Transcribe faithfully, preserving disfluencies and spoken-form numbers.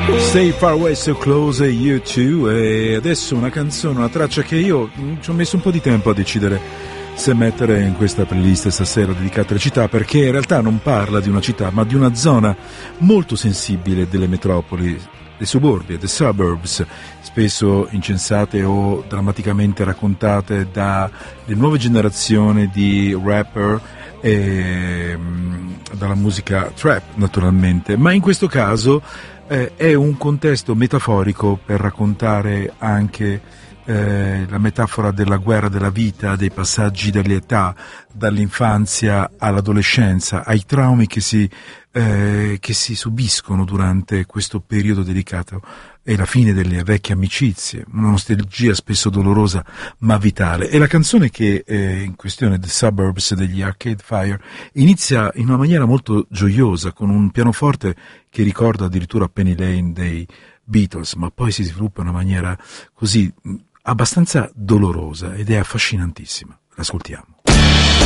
Stay Far Away So Close, You Too. E adesso una canzone, una traccia che io ci ho messo un po' di tempo a decidere se mettere in questa playlist stasera dedicata alle città, perché in realtà non parla di una città ma di una zona molto sensibile delle metropoli, dei suburbi, the suburbs, spesso incensate o drammaticamente raccontate dalle nuove generazioni di rapper e dalla musica trap naturalmente, ma in questo caso eh, è un contesto metaforico per raccontare anche eh, la metafora della guerra della vita, dei passaggi delle età, dall'infanzia all'adolescenza, ai traumi che si, eh, che si subiscono durante questo periodo delicato e la fine delle vecchie amicizie, una nostalgia spesso dolorosa ma vitale. E la canzone che è in questione, The Suburbs degli Arcade Fire, inizia in una maniera molto gioiosa con un pianoforte che ricorda addirittura Penny Lane dei Beatles, ma poi si sviluppa in una maniera così abbastanza dolorosa ed è affascinantissima. L'ascoltiamo.